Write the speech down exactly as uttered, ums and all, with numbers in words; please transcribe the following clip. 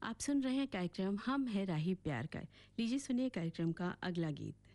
आप सुन रहे हैं कार्यक्रम हम है राही प्यार का। लीजिए सुनिए कार्यक्रम का अगला गीत।